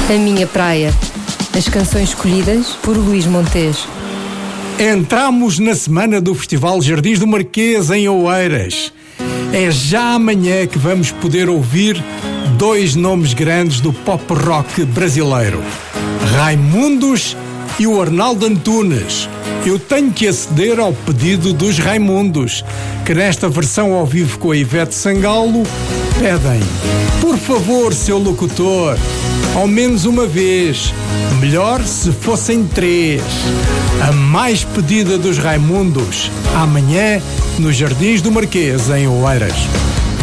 A minha praia. As canções escolhidas por Luís Montes. Entramos na semana do Festival Jardins do Marquês em Oeiras. É já amanhã que vamos poder ouvir dois nomes grandes do pop rock brasileiro, Raimundos e o Arnaldo Antunes. Eu tenho que aceder ao pedido dos Raimundos, que nesta versão ao vivo com a Ivete Sangalo pedem: por favor, seu locutor, ao menos uma vez, melhor se fossem 3. A mais pedida dos Raimundos, amanhã nos Jardins do Marquês em Oeiras.